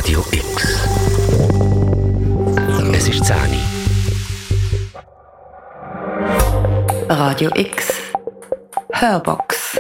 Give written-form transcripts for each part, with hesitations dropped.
Radio X. Es ist 10 Uhr. Radio X Hörbox.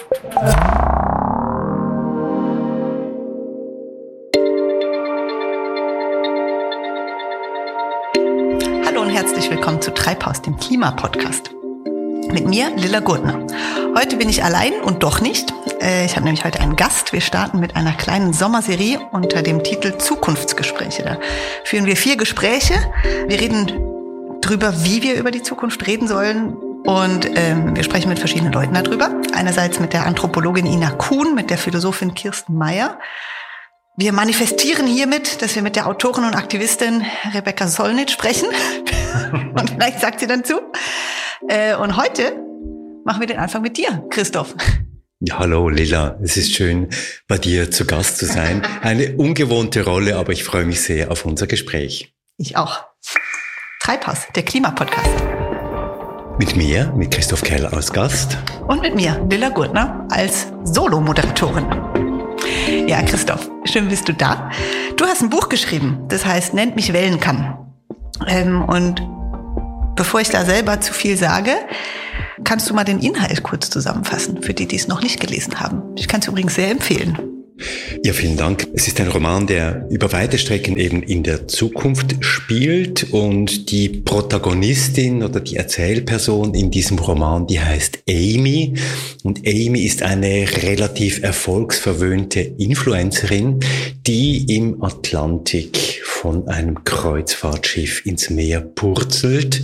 Hallo und herzlich willkommen zu Treibhaus, dem Klimapodcast. Mit mir, Lilla Gurtner. Heute bin ich allein und doch nicht. Ich habe nämlich heute einen Gast. Wir starten mit einer kleinen Sommerserie unter dem Titel Zukunftsgespräche. Da führen wir 4 Gespräche. Wir reden drüber, wie wir über die Zukunft reden sollen. Und wir sprechen mit verschiedenen Leuten darüber. Einerseits mit der Anthropologin Ina Kuhn, mit der Philosophin Kirsten Meyer. Wir manifestieren hiermit, dass wir mit der Autorin und Aktivistin Rebecca Solnit sprechen. Und vielleicht sagt sie dann zu. Und heute machen wir den Anfang mit dir, Christoph. Ja, hallo Lilla, es ist schön, bei dir zu Gast zu sein. Eine ungewohnte Rolle, aber ich freue mich sehr auf unser Gespräch. Ich auch. Treibhaus, der Klimapodcast. Mit mir, mit Christoph Keller als Gast. Und mit mir, Lilla Gurtner, als Solo-Moderatorin. Ja, Christoph, schön bist du da. Du hast ein Buch geschrieben, das heißt Nennt mich Wellenkamm. Und bevor ich da selber zu viel sage, kannst du mal den Inhalt kurz zusammenfassen, für die, die es noch nicht gelesen haben. Ich kann es übrigens sehr empfehlen. Ja, vielen Dank. Es ist ein Roman, der über weite Strecken eben in der Zukunft spielt und die Protagonistin oder die Erzählperson in diesem Roman, die heißt Amy. Und Amy ist eine relativ erfolgsverwöhnte Influencerin, die im Atlantik von einem Kreuzfahrtschiff ins Meer purzelt.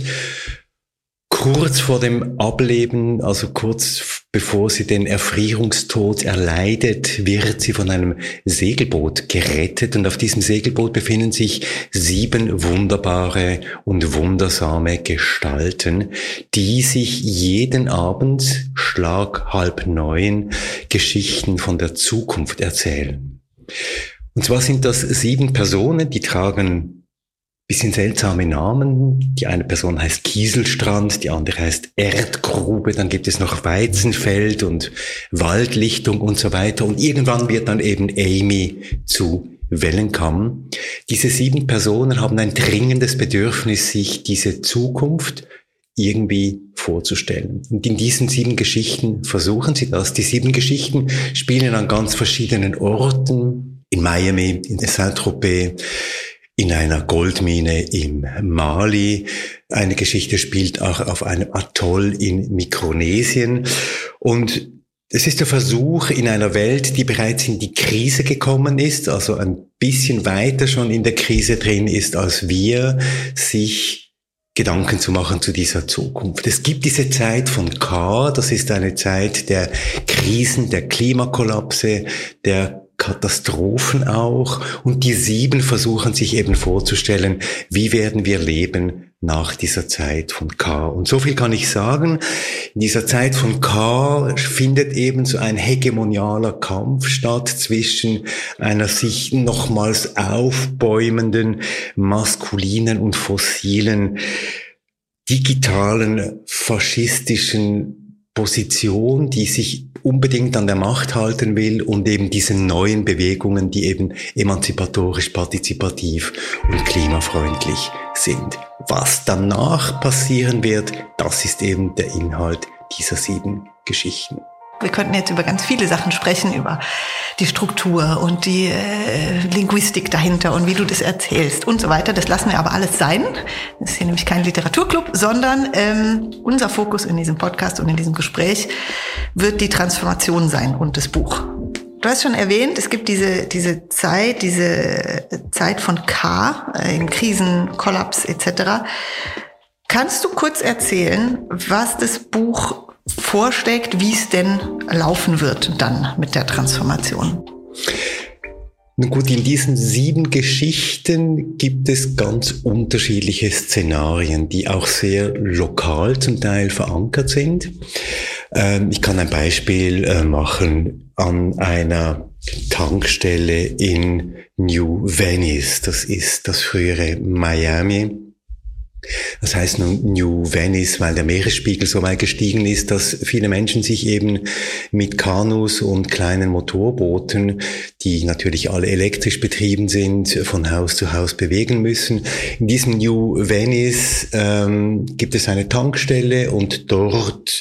Kurz vor dem Ableben, also kurz bevor sie den Erfrierungstod erleidet, wird sie von einem Segelboot gerettet. Und auf diesem Segelboot befinden sich 7 wunderbare und wundersame Gestalten, die sich jeden Abend, Schlag 8:30, Geschichten von der Zukunft erzählen. Und zwar sind das 7 Personen, die tragen bisschen seltsame Namen. Die eine Person heißt Kieselstrand, die andere heißt Erdgrube, dann gibt es noch Weizenfeld und Waldlichtung und so weiter. Und irgendwann wird dann eben Amy zu Wellenkamm. Diese 7 Personen haben ein dringendes Bedürfnis, sich diese Zukunft irgendwie vorzustellen. Und in diesen 7 Geschichten versuchen sie das. Die 7 Geschichten spielen an ganz verschiedenen Orten. In Miami, in Saint-Tropez, in einer Goldmine im Mali. Eine Geschichte spielt auch auf einem Atoll in Mikronesien. Und es ist der Versuch in einer Welt, die bereits in die Krise gekommen ist, also ein bisschen weiter schon in der Krise drin ist als wir, sich Gedanken zu machen zu dieser Zukunft. Es gibt diese Zeit von K, das ist eine Zeit der Krisen, der Klimakollapse, der Katastrophen auch, und die 7 versuchen sich eben vorzustellen, wie werden wir leben nach dieser Zeit von K. Und so viel kann ich sagen, in dieser Zeit von K findet eben so ein hegemonialer Kampf statt zwischen einer sich nochmals aufbäumenden, maskulinen und fossilen, digitalen, faschistischen Position, die sich unbedingt an der Macht halten will, und eben diesen neuen Bewegungen, die eben emanzipatorisch, partizipativ und klimafreundlich sind. Was danach passieren wird, das ist eben der Inhalt dieser 7 Geschichten. Wir könnten jetzt über ganz viele Sachen sprechen, über die Struktur und die Linguistik dahinter und wie du das erzählst und so weiter. Das lassen wir aber alles sein. Das ist hier nämlich kein Literaturclub, sondern unser Fokus in diesem Podcast und in diesem Gespräch wird die Transformation sein und das Buch. Du hast schon erwähnt, es gibt diese Zeit von K, in Krisen, Kollaps etc. Kannst du kurz erzählen, was das Buch vorsteckt, wie es denn laufen wird dann mit der Transformation? Nun gut, in diesen 7 Geschichten gibt es ganz unterschiedliche Szenarien, die auch sehr lokal zum Teil verankert sind. Ich kann ein Beispiel machen an einer Tankstelle in New Venice. Das ist das frühere Miami. Das heißt nun New Venice, weil der Meeresspiegel so weit gestiegen ist, dass viele Menschen sich eben mit Kanus und kleinen Motorbooten, die natürlich alle elektrisch betrieben sind, von Haus zu Haus bewegen müssen. In diesem New Venice gibt es eine Tankstelle und dort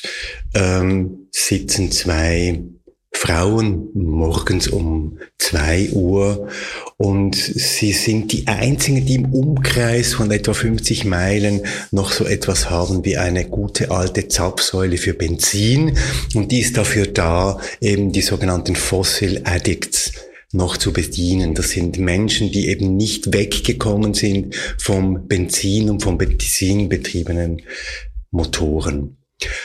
sitzen zwei Frauen morgens um 2 Uhr und sie sind die einzigen, die im Umkreis von etwa 50 Meilen noch so etwas haben wie eine gute alte Zapfsäule für Benzin, und die ist dafür da, eben die sogenannten Fossil Addicts noch zu bedienen. Das sind Menschen, die eben nicht weggekommen sind vom Benzin und vom Benzin betriebenen Motoren.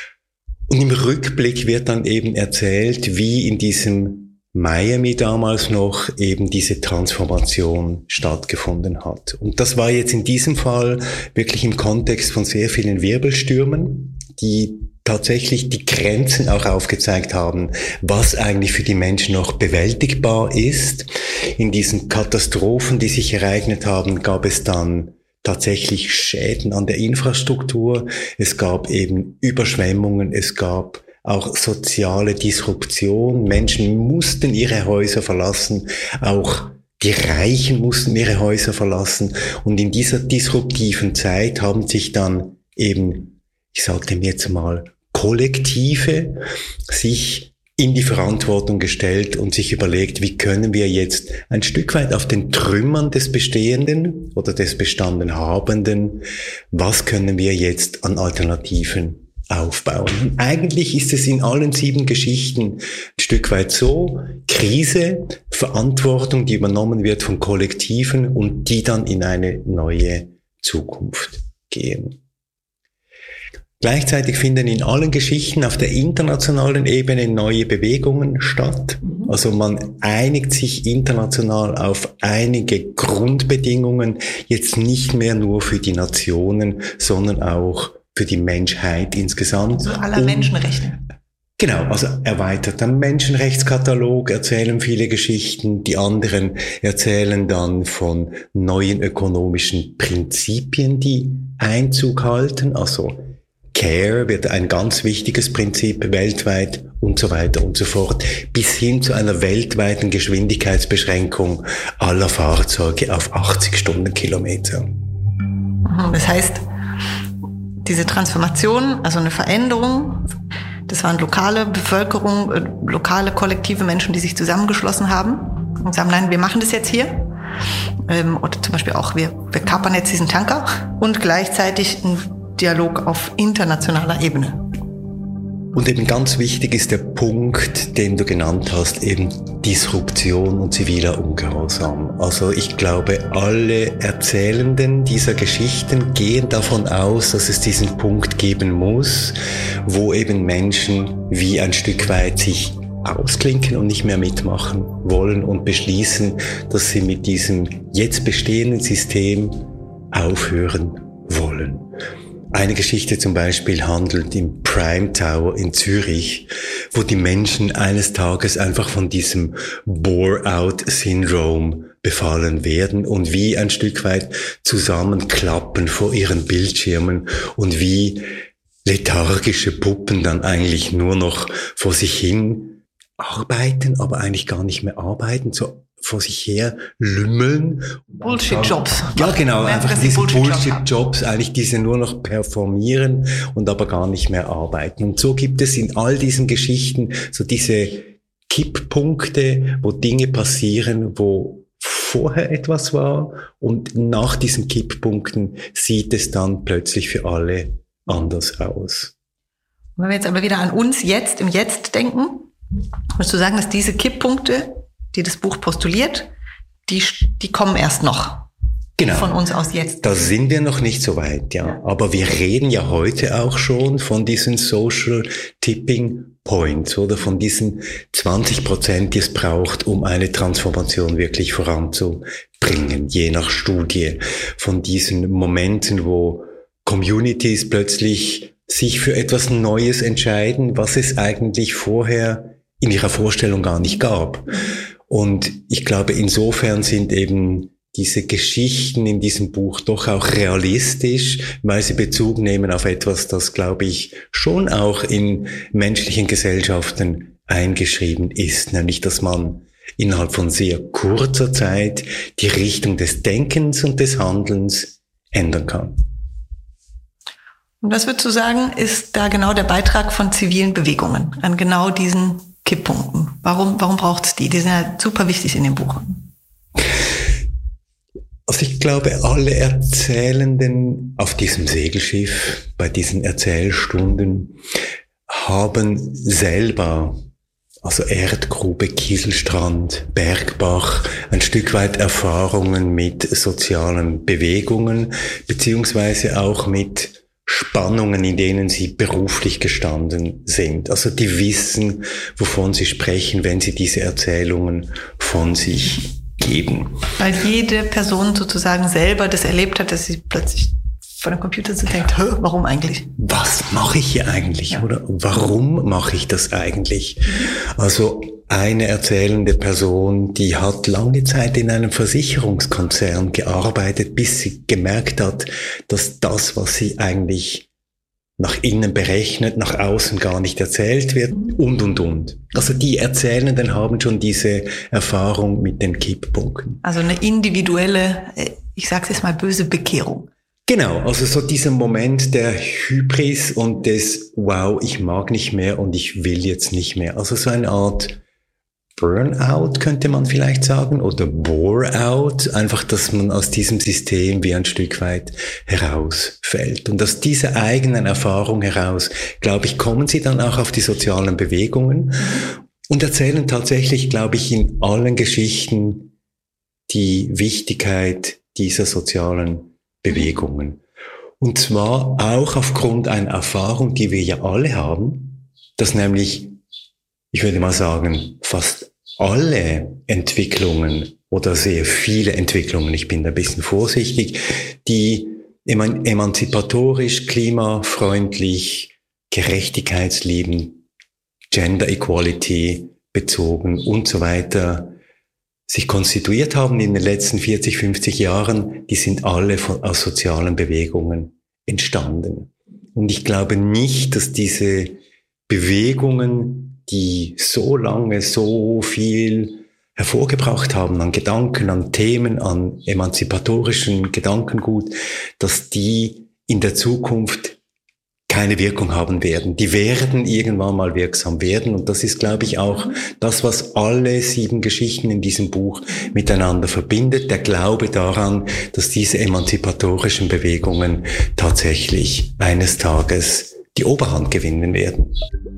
Und im Rückblick wird dann eben erzählt, wie in diesem Miami damals noch eben diese Transformation stattgefunden hat. Und das war jetzt in diesem Fall wirklich im Kontext von sehr vielen Wirbelstürmen, die tatsächlich die Grenzen auch aufgezeigt haben, was eigentlich für die Menschen noch bewältigbar ist. In diesen Katastrophen, die sich ereignet haben, gab es dann tatsächlich Schäden an der Infrastruktur. Es gab eben Überschwemmungen, es gab auch soziale Disruption. Menschen mussten ihre Häuser verlassen, auch die Reichen mussten ihre Häuser verlassen. Und in dieser disruptiven Zeit haben sich dann eben, ich sage dem jetzt mal, Kollektive sich in die Verantwortung gestellt und sich überlegt, wie können wir jetzt ein Stück weit auf den Trümmern des Bestehenden oder des Bestanden Habenden, was können wir jetzt an Alternativen aufbauen? Und eigentlich ist es in allen 7 Geschichten ein Stück weit so: Krise, Verantwortung, die übernommen wird von Kollektiven und die dann in eine neue Zukunft gehen. Gleichzeitig finden in allen Geschichten auf der internationalen Ebene neue Bewegungen statt. Also man einigt sich international auf einige Grundbedingungen, jetzt nicht mehr nur für die Nationen, sondern auch für die Menschheit insgesamt. So aller Menschenrechte. Genau, also erweiterter Menschenrechtskatalog, erzählen viele Geschichten. Die anderen erzählen dann von neuen ökonomischen Prinzipien, die Einzug halten, also Care wird ein ganz wichtiges Prinzip weltweit und so weiter und so fort, bis hin zu einer weltweiten Geschwindigkeitsbeschränkung aller Fahrzeuge auf 80 Stundenkilometer. Das heißt, diese Transformation, also eine Veränderung, das waren lokale Bevölkerung, lokale kollektive Menschen, die sich zusammengeschlossen haben und sagen, nein, wir machen das jetzt hier. Oder zum Beispiel auch, wir kapern jetzt diesen Tanker, und gleichzeitig ein Dialog auf internationaler Ebene. Und eben ganz wichtig ist der Punkt, den du genannt hast, eben Disruption und ziviler Ungehorsam. Also ich glaube, alle Erzählenden dieser Geschichten gehen davon aus, dass es diesen Punkt geben muss, wo eben Menschen wie ein Stück weit sich ausklinken und nicht mehr mitmachen wollen und beschließen, dass sie mit diesem jetzt bestehenden System aufhören wollen. Eine Geschichte zum Beispiel handelt im Prime Tower in Zürich, wo die Menschen eines Tages einfach von diesem Bore-out-Syndrom befallen werden und wie ein Stück weit zusammenklappen vor ihren Bildschirmen und wie lethargische Puppen dann eigentlich nur noch vor sich hin arbeiten, aber eigentlich gar nicht mehr arbeiten, so vor sich her lümmeln. Bullshit-Jobs. Ja, genau, einfach diese Bullshit-Jobs, eigentlich diese nur noch performieren und aber gar nicht mehr arbeiten. Und so gibt es in all diesen Geschichten so diese Kipppunkte, wo Dinge passieren, wo vorher etwas war und nach diesen Kipppunkten sieht es dann plötzlich für alle anders aus. Wenn wir jetzt aber wieder an uns jetzt, im Jetzt denken, würdest du sagen, dass diese Kipppunkte, die das Buch postuliert, die kommen erst noch. Genau. Von uns aus jetzt. Da sind wir noch nicht so weit, ja. Aber wir reden ja heute auch schon von diesen Social Tipping Points oder von diesen 20%, die es braucht, um eine Transformation wirklich voranzubringen, je nach Studie. Von diesen Momenten, wo Communities plötzlich sich für etwas Neues entscheiden, was es eigentlich vorher in ihrer Vorstellung gar nicht gab. Und ich glaube, insofern sind eben diese Geschichten in diesem Buch doch auch realistisch, weil sie Bezug nehmen auf etwas, das, glaube ich, schon auch in menschlichen Gesellschaften eingeschrieben ist, nämlich, dass man innerhalb von sehr kurzer Zeit die Richtung des Denkens und des Handelns ändern kann. Und was würdest du sagen, ist da genau der Beitrag von zivilen Bewegungen an genau diesen Kipppunkten? Warum braucht es die? Die sind ja super wichtig in dem Buch. Also ich glaube, alle Erzählenden auf diesem Segelschiff, bei diesen Erzählstunden, haben selber, also Erdgrube, Kieselstrand, Bergbach, ein Stück weit Erfahrungen mit sozialen Bewegungen, beziehungsweise auch mit Spannungen, in denen sie beruflich gestanden sind. Also die wissen, wovon sie sprechen, wenn sie diese Erzählungen von sich geben. Weil jede Person sozusagen selber das erlebt hat, dass sie plötzlich vor dem Computer so denkt, warum eigentlich? Was mache ich hier eigentlich, ja, oder? Warum mache ich das eigentlich? Also eine erzählende Person, die hat lange Zeit in einem Versicherungskonzern gearbeitet, bis sie gemerkt hat, dass das, was sie eigentlich nach innen berechnet, nach außen gar nicht erzählt wird und. Also die Erzählenden haben schon diese Erfahrung mit den Kipppunkten. Also eine individuelle, ich sag's jetzt mal böse, Bekehrung. Genau, also so dieser Moment der Hybris und des wow, ich mag nicht mehr und ich will jetzt nicht mehr. Also so eine Art Burnout könnte man vielleicht sagen oder Bore-out, einfach, dass man aus diesem System wie ein Stück weit herausfällt. Und aus dieser eigenen Erfahrung heraus, glaube ich, kommen sie dann auch auf die sozialen Bewegungen und erzählen tatsächlich, glaube ich, in allen Geschichten die Wichtigkeit dieser sozialen Bewegungen. Und zwar auch aufgrund einer Erfahrung, die wir ja alle haben, dass nämlich, ich würde mal sagen, fast alle Entwicklungen oder sehr viele Entwicklungen, ich bin da ein bisschen vorsichtig, die emanzipatorisch, klimafreundlich, gerechtigkeitsliebend, Gender Equality bezogen und so weiter sich konstituiert haben in den letzten 40, 50 Jahren, die sind alle aus sozialen Bewegungen entstanden. Und ich glaube nicht, dass diese Bewegungen, die so lange so viel hervorgebracht haben an Gedanken, an Themen, an emanzipatorischen Gedankengut, dass die in der Zukunft keine Wirkung haben werden. Die werden irgendwann mal wirksam werden. Und das ist, glaube ich, auch das, was alle 7 Geschichten in diesem Buch miteinander verbindet. Der Glaube daran, dass diese emanzipatorischen Bewegungen tatsächlich eines Tages die Oberhand gewinnen werden.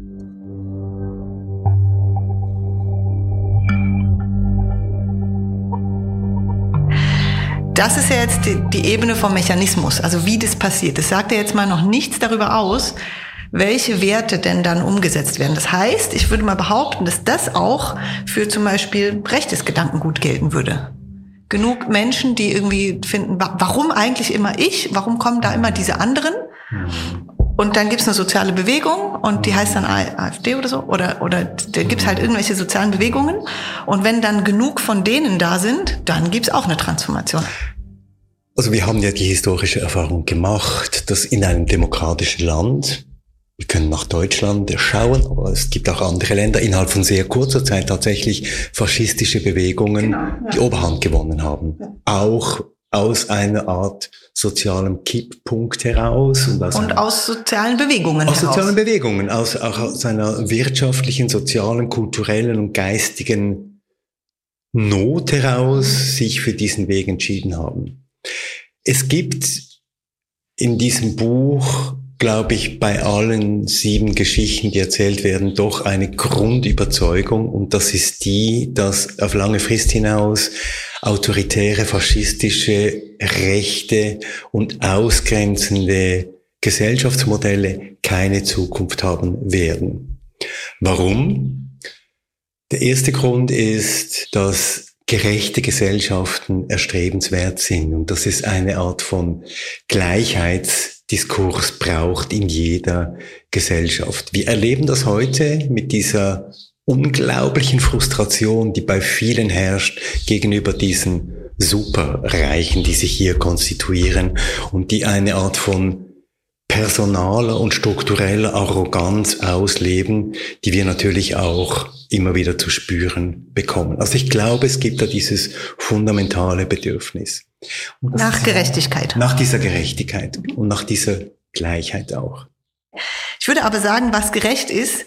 Das ist ja jetzt die Ebene vom Mechanismus, also wie das passiert. Das sagt ja jetzt mal noch nichts darüber aus, welche Werte denn dann umgesetzt werden. Das heißt, ich würde mal behaupten, dass das auch für zum Beispiel rechtes Gedankengut gelten würde. Genug Menschen, die irgendwie finden, warum eigentlich immer ich? Warum kommen da immer diese anderen? Und dann gibt's eine soziale Bewegung und die heißt dann AfD oder so. Oder da gibt's halt irgendwelche sozialen Bewegungen. Und wenn dann genug von denen da sind, dann gibt's auch eine Transformation. Also wir haben ja die historische Erfahrung gemacht, dass in einem demokratischen Land, wir können nach Deutschland schauen, aber es gibt auch andere Länder, innerhalb von sehr kurzer Zeit tatsächlich faschistische Bewegungen die Oberhand gewonnen haben. Ja. Auch aus einer Art sozialem Kipppunkt heraus. Und aus sozialen Bewegungen heraus. Aus sozialen Bewegungen, auch aus einer wirtschaftlichen, sozialen, kulturellen und geistigen Not heraus sich für diesen Weg entschieden haben. Es gibt in diesem Buch, glaube ich, bei allen 7 Geschichten, die erzählt werden, doch eine Grundüberzeugung, und das ist die, dass auf lange Frist hinaus autoritäre, faschistische, rechte und ausgrenzende Gesellschaftsmodelle keine Zukunft haben werden. Warum? Der erste Grund ist, dass gerechte Gesellschaften erstrebenswert sind und dass es eine Art von Gleichheitsdiskurs braucht in jeder Gesellschaft. Wir erleben das heute mit dieser unglaublichen Frustration, die bei vielen herrscht gegenüber diesen Superreichen, die sich hier konstituieren und die eine Art von personaler und struktureller Arroganz ausleben, die wir natürlich auch immer wieder zu spüren bekommen. Also ich glaube, es gibt da dieses fundamentale Bedürfnis. Nach Gerechtigkeit. Nach dieser Gerechtigkeit und nach dieser Gleichheit auch. Ich würde aber sagen, was gerecht ist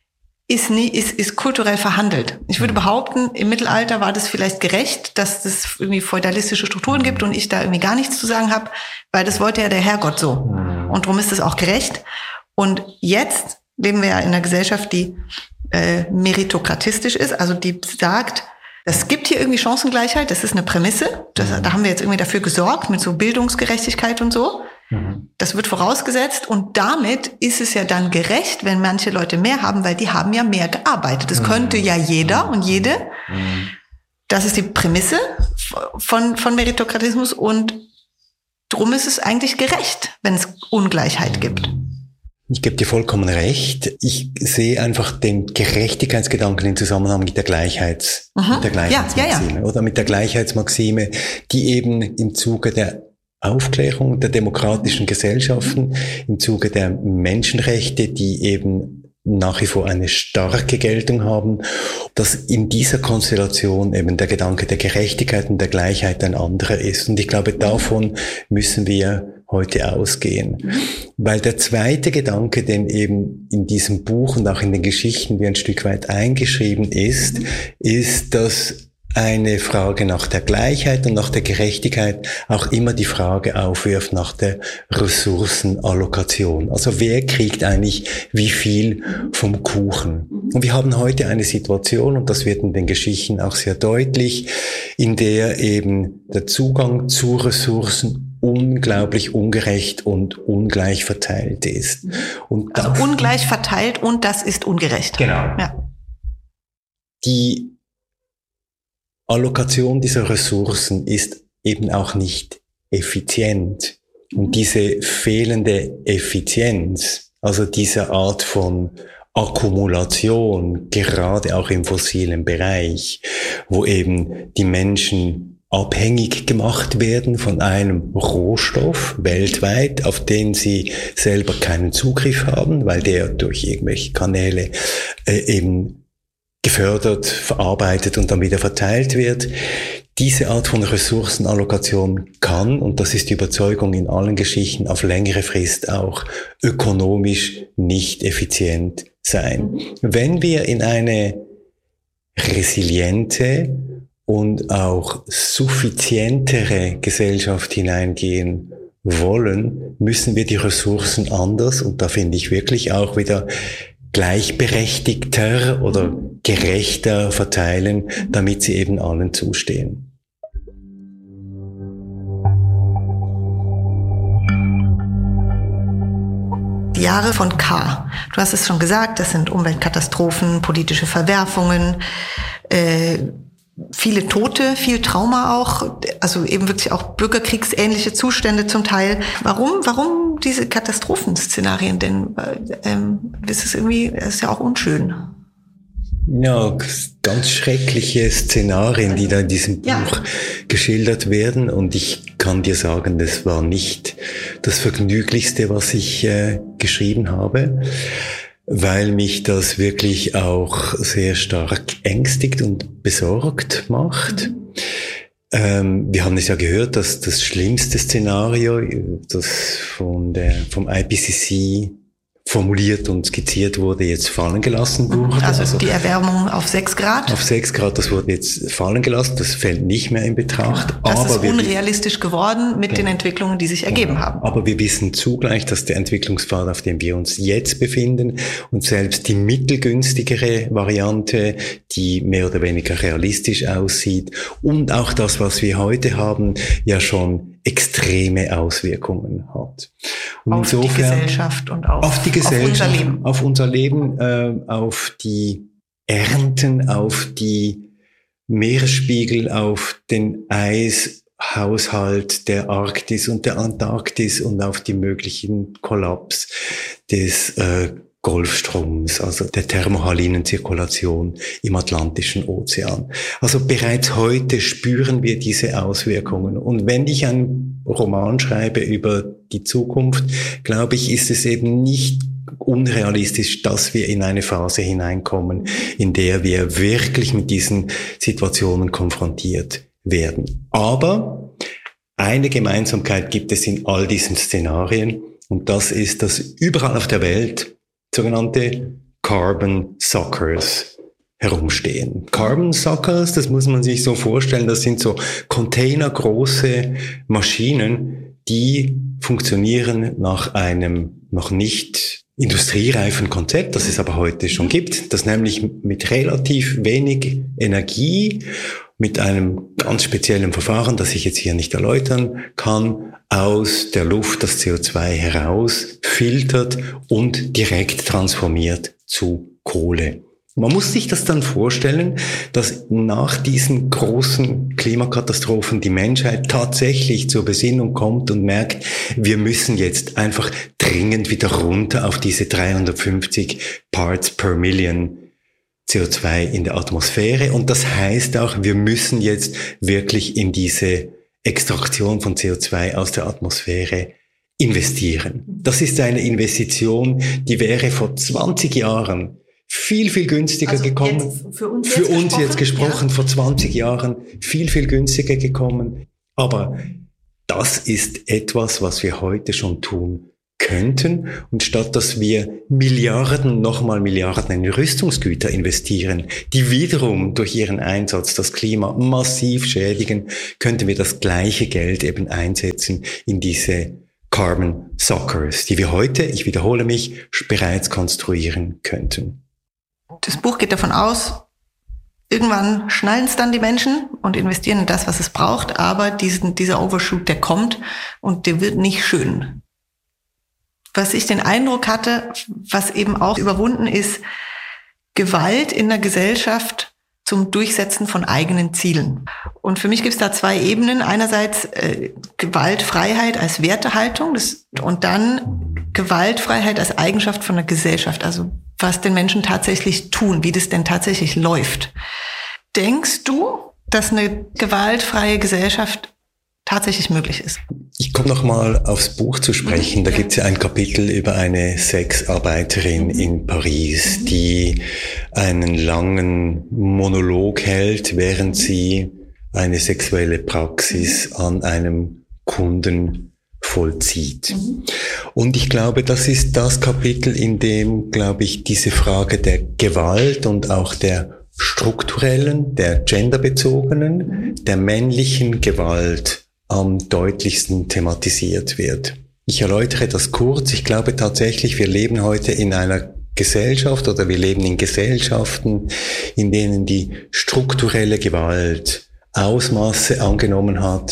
kulturell verhandelt. Ich würde behaupten, im Mittelalter war das vielleicht gerecht, dass es irgendwie feudalistische Strukturen gibt und ich da irgendwie gar nichts zu sagen habe, weil das wollte ja der Herrgott so. Und darum ist es auch gerecht. Und jetzt leben wir ja in einer Gesellschaft, die meritokratistisch ist, also die sagt, es gibt hier irgendwie Chancengleichheit, das ist eine Prämisse. Da haben wir jetzt irgendwie dafür gesorgt, mit so Bildungsgerechtigkeit und so. Das wird vorausgesetzt und damit ist es ja dann gerecht, wenn manche Leute mehr haben, weil die haben ja mehr gearbeitet. Das könnte ja jeder und jede. Das ist die Prämisse von Meritokratismus und drum ist es eigentlich gerecht, wenn es Ungleichheit gibt. Ich gebe dir vollkommen recht. Ich sehe einfach den Gerechtigkeitsgedanken im Zusammenhang mit der Gleichheitsmaxime. Oder mit der Gleichheitsmaxime, die eben im Zuge der Aufklärung der demokratischen Gesellschaften, im Zuge der Menschenrechte, die eben nach wie vor eine starke Geltung haben, dass in dieser Konstellation eben der Gedanke der Gerechtigkeit und der Gleichheit ein anderer ist. Und ich glaube, davon müssen wir heute ausgehen. Weil der zweite Gedanke, den eben in diesem Buch und auch in den Geschichten wie ein Stück weit eingeschrieben ist, dass eine Frage nach der Gleichheit und nach der Gerechtigkeit auch immer die Frage aufwirft nach der Ressourcenallokation. Also wer kriegt eigentlich wie viel vom Kuchen? Und wir haben heute eine Situation, und das wird in den Geschichten auch sehr deutlich, in der eben der Zugang zu Ressourcen unglaublich ungerecht und ungleich verteilt ist. Und also ungleich verteilt und das ist ungerecht. Genau. Ja. Die Allokation dieser Ressourcen ist eben auch nicht effizient. Und diese fehlende Effizienz, also diese Art von Akkumulation, gerade auch im fossilen Bereich, wo eben die Menschen abhängig gemacht werden von einem Rohstoff weltweit, auf den sie selber keinen Zugriff haben, weil der durch irgendwelche Kanäle eben gefördert, verarbeitet und dann wieder verteilt wird. Diese Art von Ressourcenallokation kann, und das ist die Überzeugung in allen Geschichten, auf längere Frist auch ökonomisch nicht effizient sein. Wenn wir in eine resiliente und auch suffizientere Gesellschaft hineingehen wollen, müssen wir die Ressourcen anders, und da finde ich wirklich auch wieder gleichberechtigter oder gerechter verteilen, damit sie eben allen zustehen. Die Jahre von K. Du hast es schon gesagt, das sind Umweltkatastrophen, politische Verwerfungen, viele Tote, viel Trauma auch, also eben wirklich auch bürgerkriegsähnliche Zustände zum Teil. Warum diese Katastrophenszenarien denn? Das ist ja auch unschön. Ja, ganz schreckliche Szenarien, die da in diesem Buch geschildert werden. Und ich kann dir sagen, das war nicht das Vergnüglichste, was ich geschrieben habe, weil mich das wirklich auch sehr stark ängstigt und besorgt macht. Wir haben es ja gehört, dass das schlimmste Szenario, das vom IPCC formuliert und skizziert wurde, jetzt fallen gelassen wurde. Also die Erwärmung auf 6 Grad? Auf 6 Grad, das wurde jetzt fallen gelassen, das fällt nicht mehr in Betracht. Das ist unrealistisch geworden mit den Entwicklungen, die sich ergeben haben. Aber wir wissen zugleich, dass der Entwicklungspfad, auf dem wir uns jetzt befinden, und selbst die mittelgünstigere Variante, die mehr oder weniger realistisch aussieht, und auch das, was wir heute haben, ja schon extreme Auswirkungen hat. Und auf insofern, die Gesellschaft und auf unser Leben, auf die Ernten, auf die Meeresspiegel, auf den Eishaushalt der Arktis und der Antarktis und auf die möglichen Kollaps des Golfstroms, also der Thermohalinenzirkulation im Atlantischen Ozean. Also bereits heute spüren wir diese Auswirkungen. Und wenn ich einen Roman schreibe über die Zukunft, glaube ich, ist es eben nicht unrealistisch, dass wir in eine Phase hineinkommen, in der wir wirklich mit diesen Situationen konfrontiert werden. Aber eine Gemeinsamkeit gibt es in all diesen Szenarien, und das ist, dass überall auf der Welt sogenannte Carbon Suckers herumstehen. Carbon Suckers, das muss man sich so vorstellen, das sind so containergroße Maschinen, die funktionieren nach einem noch nicht industriereifen Konzept, das es aber heute schon gibt, das nämlich mit relativ wenig Energie, mit einem ganz speziellen Verfahren, das ich jetzt hier nicht erläutern kann, aus der Luft das CO2 heraus filtert und direkt transformiert zu Kohle. Man muss sich das dann vorstellen, dass nach diesen großen Klimakatastrophen die Menschheit tatsächlich zur Besinnung kommt und merkt, wir müssen jetzt einfach dringend wieder runter auf diese 350 Parts per Million CO2 in der Atmosphäre. Und das heißt auch, wir müssen jetzt wirklich in diese Extraktion von CO2 aus der Atmosphäre investieren. Das ist eine Investition, die wäre vor 20 Jahren viel, viel günstiger gekommen. Für uns jetzt gesprochen, vor 20 Jahren viel, viel günstiger gekommen. Aber das ist etwas, was wir heute schon tun könnten. Und statt dass wir Milliarden, nochmal Milliarden in Rüstungsgüter investieren, die wiederum durch ihren Einsatz das Klima massiv schädigen, könnten wir das gleiche Geld eben einsetzen in diese Carbon Suckers, die wir heute, ich wiederhole mich, bereits konstruieren könnten. Das Buch geht davon aus, irgendwann schnallen es dann die Menschen und investieren in das, was es braucht, aber dieser Overshoot, der kommt und der wird nicht schön. Was ich den Eindruck hatte, was eben auch überwunden ist, Gewalt in der Gesellschaft zum Durchsetzen von eigenen Zielen. Und für mich gibt es da zwei Ebenen. Einerseits Gewaltfreiheit als Wertehaltung und dann Gewaltfreiheit als Eigenschaft von der Gesellschaft. Also was den Menschen tatsächlich tun, wie das denn tatsächlich läuft. Denkst du, dass eine gewaltfreie Gesellschaft tatsächlich möglich ist? Ich komme nochmal aufs Buch zu sprechen. Da gibt es ja ein Kapitel über eine Sexarbeiterin in Paris, die einen langen Monolog hält, während sie eine sexuelle Praxis an einem Kunden vollzieht. Und ich glaube, das ist das Kapitel, in dem, glaube ich, diese Frage der Gewalt und auch der strukturellen, der genderbezogenen, der männlichen Gewalt am deutlichsten thematisiert wird. Ich erläutere das kurz. Ich glaube tatsächlich, wir leben heute in einer Gesellschaft oder wir leben in Gesellschaften, in denen die strukturelle Gewalt Ausmaße angenommen hat,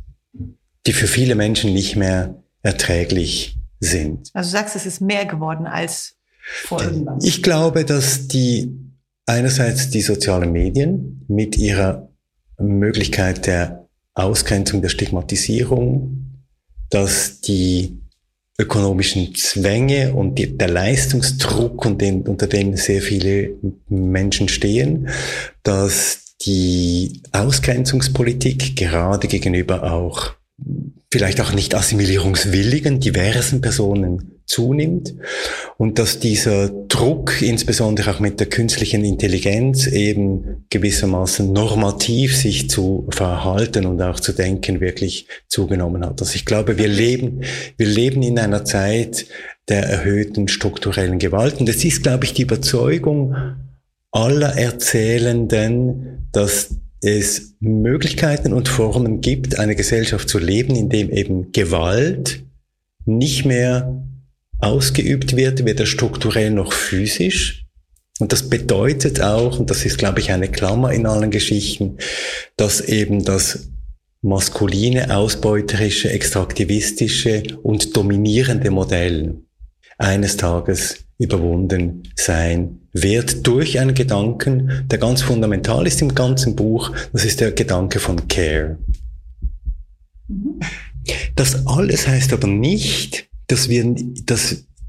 die für viele Menschen nicht mehr erträglich sind. Also du sagst, es ist mehr geworden als vor irgendwann. Ich glaube, dass einerseits die sozialen Medien mit ihrer Möglichkeit der Ausgrenzung, der Stigmatisierung, dass die ökonomischen Zwänge und der Leistungsdruck, unter dem sehr viele Menschen stehen, dass die Ausgrenzungspolitik gerade gegenüber auch vielleicht auch nicht assimilierungswilligen, diversen Personen zunimmt und dass dieser Druck, insbesondere auch mit der künstlichen Intelligenz, eben gewissermaßen normativ sich zu verhalten und auch zu denken, wirklich zugenommen hat. Also ich glaube, wir leben in einer Zeit der erhöhten strukturellen Gewalt und es ist, glaube ich, die Überzeugung aller Erzählenden, dass es Möglichkeiten und Formen gibt, eine Gesellschaft zu leben, in dem eben Gewalt nicht mehr ausgeübt wird, weder strukturell noch physisch. Und das bedeutet auch, und das ist, glaube ich, eine Klammer in allen Geschichten, dass eben das maskuline, ausbeuterische, extraktivistische und dominierende Modell eines Tages überwunden sein wird durch einen Gedanken, der ganz fundamental ist im ganzen Buch. Das ist der Gedanke von Care. Das alles heißt aber nicht, dass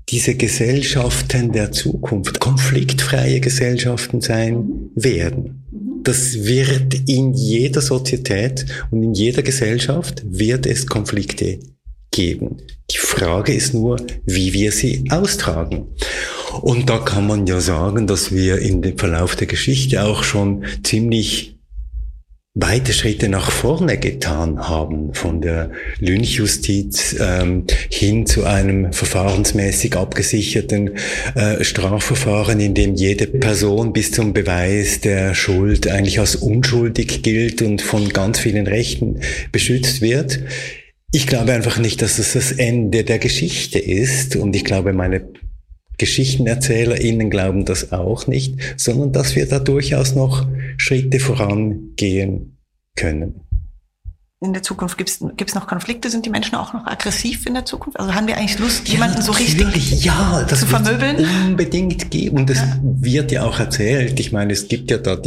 diese Gesellschaften der Zukunft konfliktfreie Gesellschaften sein werden. Das wird in jeder Sozietät und in jeder Gesellschaft wird es Konflikte geben. Die Frage ist nur, wie wir sie austragen. Und da kann man ja sagen, dass wir in dem Verlauf der Geschichte auch schon ziemlich weite Schritte nach vorne getan haben, von der Lynchjustiz hin zu einem verfahrensmäßig abgesicherten Strafverfahren, in dem jede Person bis zum Beweis der Schuld eigentlich als unschuldig gilt und von ganz vielen Rechten beschützt wird. Ich glaube einfach nicht, dass es das Ende der Geschichte ist, und ich glaube, meine GeschichtenerzählerInnen glauben das auch nicht, sondern dass wir da durchaus noch Schritte vorangehen können. In der Zukunft gibt's noch Konflikte? Sind die Menschen auch noch aggressiv in der Zukunft? Also haben wir eigentlich Lust, jemanden so richtig das zu vermöbeln? Unbedingt geben. Und das wird ja auch erzählt. Ich meine, es gibt ja da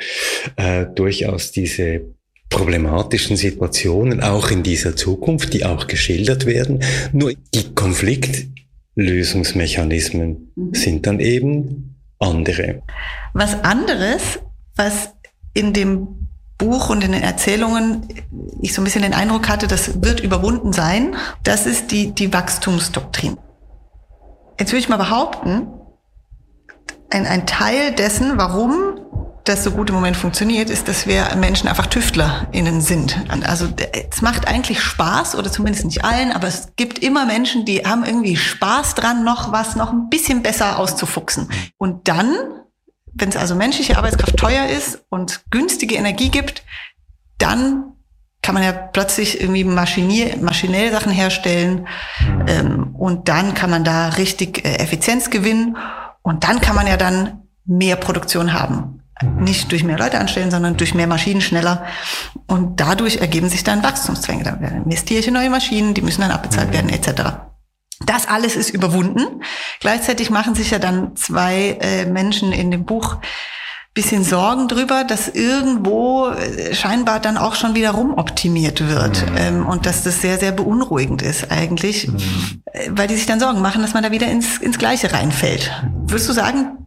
durchaus diese problematischen Situationen auch in dieser Zukunft, die auch geschildert werden. Nur die Konfliktlösungsmechanismen sind dann eben andere. Was anderes, was in dem Buch und in den Erzählungen ich so ein bisschen den Eindruck hatte, das wird überwunden sein, das ist die Wachstumsdoktrin. Jetzt würde ich mal behaupten, ein Teil dessen, warum das so gut im Moment funktioniert, ist, dass wir Menschen einfach TüftlerInnen sind. Also es macht eigentlich Spaß, oder zumindest nicht allen, aber es gibt immer Menschen, die haben irgendwie Spaß dran, noch ein bisschen besser auszufuchsen. Und dann, wenn es also menschliche Arbeitskraft teuer ist und günstige Energie gibt, dann kann man ja plötzlich irgendwie maschinell Sachen herstellen, und dann kann man da richtig Effizienz gewinnen, und dann kann man ja dann mehr Produktion haben. Nicht durch mehr Leute anstellen, sondern durch mehr Maschinen schneller. Und dadurch ergeben sich dann Wachstumszwänge. Dann investiere ich in neue Maschinen, die müssen dann abbezahlt werden, etc. Das alles ist überwunden. Gleichzeitig machen sich ja dann zwei Menschen in dem Buch bisschen Sorgen drüber, dass irgendwo scheinbar dann auch schon wieder rumoptimiert wird. Und dass das sehr, sehr beunruhigend ist eigentlich, weil die sich dann Sorgen machen, dass man da wieder ins Gleiche reinfällt. Würdest du sagen,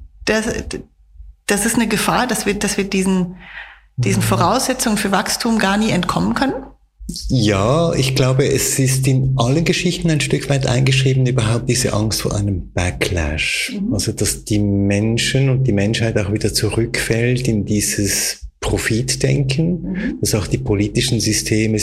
das ist eine Gefahr, dass wir diesen Voraussetzungen für Wachstum gar nie entkommen können? Ja, ich glaube, es ist in allen Geschichten ein Stück weit eingeschrieben, überhaupt diese Angst vor einem Backlash. Also, dass die Menschen und die Menschheit auch wieder zurückfällt in dieses Profitdenken, dass auch die politischen Systeme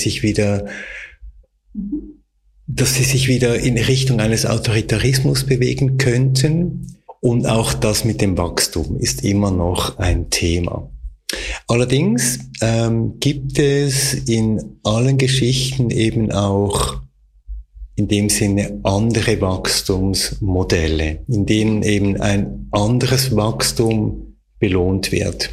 dass sie sich wieder in Richtung eines Autoritarismus bewegen könnten. Und auch das mit dem Wachstum ist immer noch ein Thema. Allerdings gibt es in allen Geschichten eben auch in dem Sinne andere Wachstumsmodelle, in denen eben ein anderes Wachstum belohnt wird.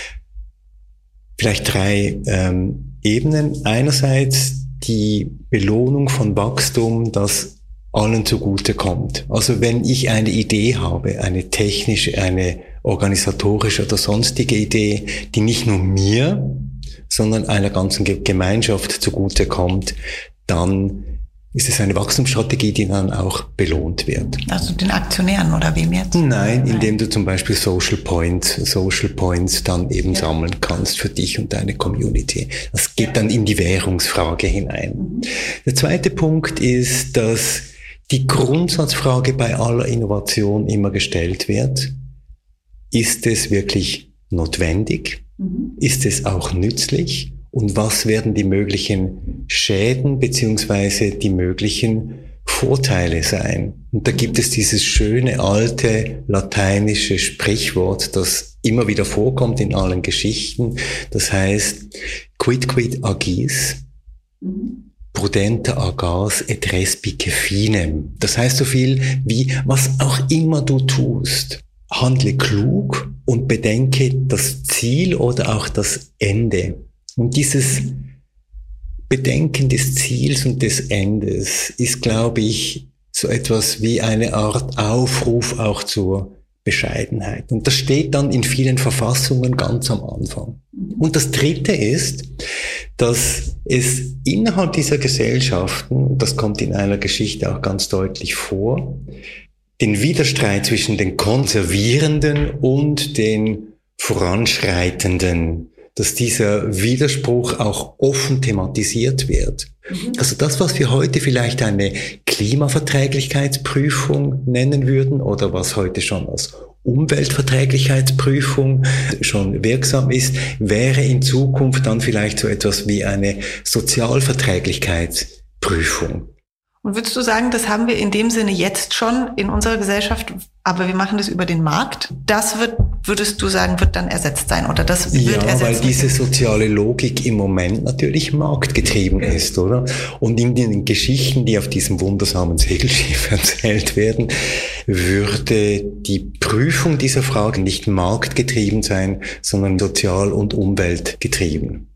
Vielleicht 3 Ebenen. Einerseits die Belohnung von Wachstum, das allen zugute kommt. Also wenn ich eine Idee habe, eine technische, eine organisatorische oder sonstige Idee, die nicht nur mir, sondern einer ganzen Gemeinschaft zugute kommt, dann ist es eine Wachstumsstrategie, die dann auch belohnt wird. Also den Aktionären oder wem jetzt? Nein, indem du zum Beispiel Social Points dann eben sammeln kannst für dich und deine Community. Das geht dann in die Währungsfrage hinein. Der zweite Punkt ist, dass die Grundsatzfrage bei aller Innovation immer gestellt wird: Ist es wirklich notwendig? Ist es auch nützlich? Und was werden die möglichen Schäden beziehungsweise die möglichen Vorteile sein? Und da gibt es dieses schöne alte lateinische Sprichwort, das immer wieder vorkommt in allen Geschichten. Das heißt, quid agis, prudenter agas et respice finem. Das heißt so viel wie, was auch immer du tust, handle klug und bedenke das Ziel oder auch das Ende. Und dieses Bedenken des Ziels und des Endes ist, glaube ich, so etwas wie eine Art Aufruf auch zur Bescheidenheit. Und das steht dann in vielen Verfassungen ganz am Anfang. Und das Dritte ist, dass es innerhalb dieser Gesellschaften, das kommt in einer Geschichte auch ganz deutlich vor, den Widerstreit zwischen den Konservierenden und den Voranschreitenden, dass dieser Widerspruch auch offen thematisiert wird. Also das, was wir heute vielleicht eine Klimaverträglichkeitsprüfung nennen würden oder was heute schon als Umweltverträglichkeitsprüfung schon wirksam ist, wäre in Zukunft dann vielleicht so etwas wie eine Sozialverträglichkeitsprüfung. Und würdest du sagen, das haben wir in dem Sinne jetzt schon in unserer Gesellschaft, aber wir machen das über den Markt? Das würdest du sagen, wird dann ersetzt sein oder das wird ersetzt? Ja, weil diese soziale Logik im Moment natürlich marktgetrieben ist, oder? Und in den Geschichten, die auf diesem wundersamen Segelschiff erzählt werden, würde die Prüfung dieser Frage nicht marktgetrieben sein, sondern sozial- und umweltgetrieben.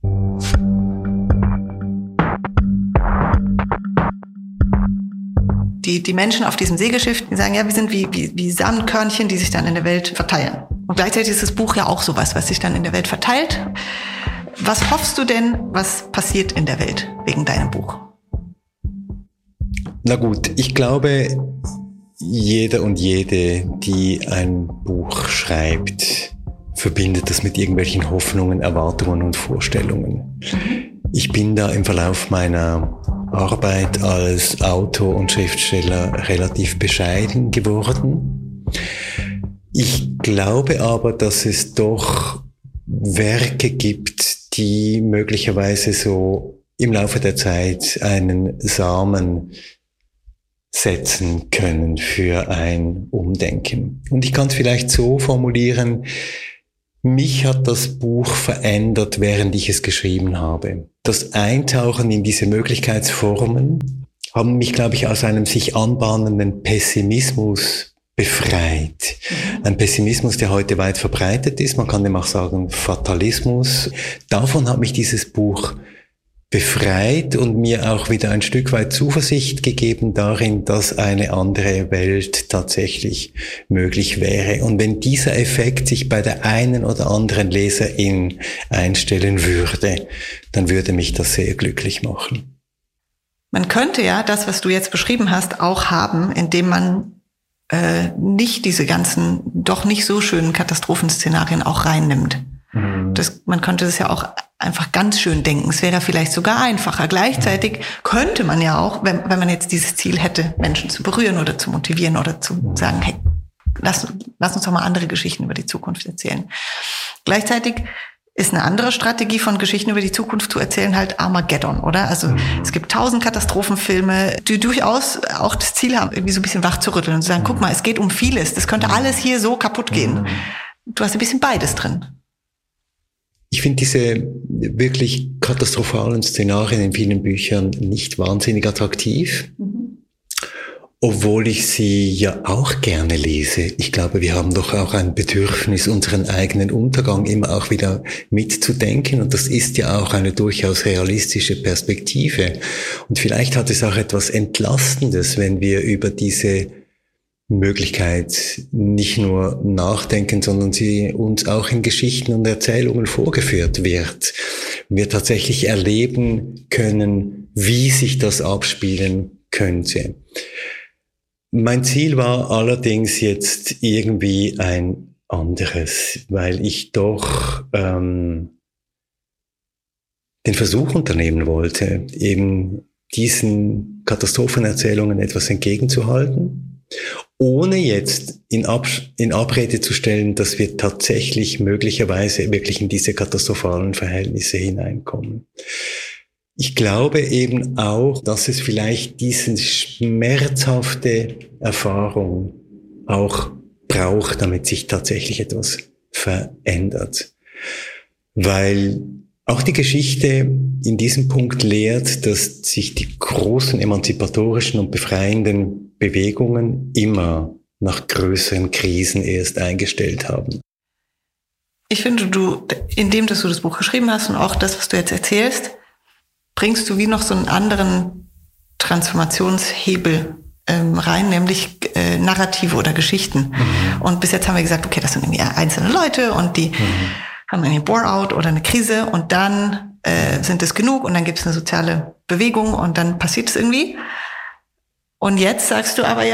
Die Menschen auf diesem Segelschiff, die sagen, ja, wir sind wie Samenkörnchen, die sich dann in der Welt verteilen. Und gleichzeitig ist das Buch ja auch sowas, was sich dann in der Welt verteilt. Was hoffst du denn, was passiert in der Welt wegen deinem Buch? Na gut, ich glaube, jeder und jede, die ein Buch schreibt, verbindet das mit irgendwelchen Hoffnungen, Erwartungen und Vorstellungen. Ich bin da im Verlauf meiner Arbeit als Autor und Schriftsteller relativ bescheiden geworden. Ich glaube aber, dass es doch Werke gibt, die möglicherweise so im Laufe der Zeit einen Samen setzen können für ein Umdenken. Und ich kann es vielleicht so formulieren: Mich hat das Buch verändert, während ich es geschrieben habe. Das Eintauchen in diese Möglichkeitsformen haben mich, glaube ich, aus einem sich anbahnenden Pessimismus befreit. Ein Pessimismus, der heute weit verbreitet ist. Man kann dem auch sagen Fatalismus. Davon hat mich dieses Buch befreit und mir auch wieder ein Stück weit Zuversicht gegeben darin, dass eine andere Welt tatsächlich möglich wäre. Und wenn dieser Effekt sich bei der einen oder anderen Leserin einstellen würde, dann würde mich das sehr glücklich machen. Man könnte ja das, was du jetzt beschrieben hast, auch haben, indem man nicht diese ganzen doch nicht so schönen Katastrophenszenarien auch reinnimmt. Man könnte das ja auch einfach ganz schön denken. Es wäre vielleicht sogar einfacher. Gleichzeitig könnte man ja auch, wenn man jetzt dieses Ziel hätte, Menschen zu berühren oder zu motivieren oder zu sagen, hey, lass uns doch mal andere Geschichten über die Zukunft erzählen. Gleichzeitig ist eine andere Strategie von Geschichten über die Zukunft zu erzählen halt Armageddon, oder? Also es gibt 1000 Katastrophenfilme, die durchaus auch das Ziel haben, irgendwie so ein bisschen wach zu rütteln und zu sagen, guck mal, es geht um vieles. Das könnte alles hier so kaputt gehen. Du hast ein bisschen beides drin. Ich finde diese wirklich katastrophalen Szenarien in vielen Büchern nicht wahnsinnig attraktiv, obwohl ich sie ja auch gerne lese. Ich glaube, wir haben doch auch ein Bedürfnis, unseren eigenen Untergang immer auch wieder mitzudenken. Und das ist ja auch eine durchaus realistische Perspektive. Und vielleicht hat es auch etwas Entlastendes, wenn wir über diese Möglichkeit nicht nur nachdenken, sondern sie uns auch in Geschichten und Erzählungen vorgeführt wird. Wir tatsächlich erleben können, wie sich das abspielen könnte. Mein Ziel war allerdings jetzt irgendwie ein anderes, weil ich doch den Versuch unternehmen wollte, eben diesen Katastrophenerzählungen etwas entgegenzuhalten, ohne jetzt in Abrede zu stellen, dass wir tatsächlich möglicherweise wirklich in diese katastrophalen Verhältnisse hineinkommen. Ich glaube eben auch, dass es vielleicht diese schmerzhafte Erfahrung auch braucht, damit sich tatsächlich etwas verändert. Weil auch die Geschichte in diesem Punkt lehrt, dass sich die großen emanzipatorischen und befreienden Bewegungen immer nach größeren Krisen erst eingestellt haben. Ich finde, indem dass du das Buch geschrieben hast und auch das, was du jetzt erzählst, bringst du wie noch so einen anderen Transformationshebel rein, nämlich Narrative oder Geschichten. Und bis jetzt haben wir gesagt, okay, das sind irgendwie einzelne Leute und die haben einen Bore-out oder eine Krise und dann sind es genug und dann gibt es eine soziale Bewegung und dann passiert es irgendwie. Und jetzt sagst du aber ja,